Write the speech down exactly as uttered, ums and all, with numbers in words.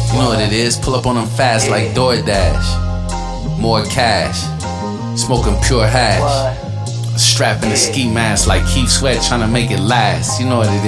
You know what it is, pull up on them fast like DoorDash. More cash, smoking pure hash. Strapping the ski mask like Keith Sweat trying to make it last. You know what it is.